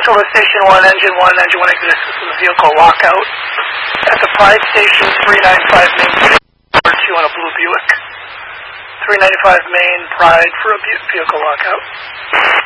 Central to Station 1, Engine 1 exit system vehicle lockout at the Pride Station 395 Main Street, or 2 on a blue Buick. 395 Main, Pride for a vehicle lockout.